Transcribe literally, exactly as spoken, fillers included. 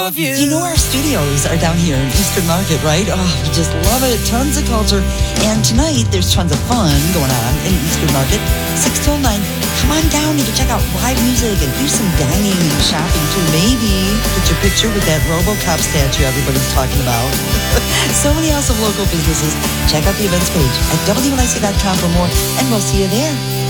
of you. You know our studios are down here in Eastern Market, right? Oh, we just love it. Tons of culture. And tonight, there's tons of fun going on in Eastern Market. six till nine. Come on down. You can check out live music and do some dining and shopping, too. Maybe get your picture with that RoboCop statue everybody's talking about. So many awesome local businesses. Check out the events page at W N I C dot com for more, and we'll see you there.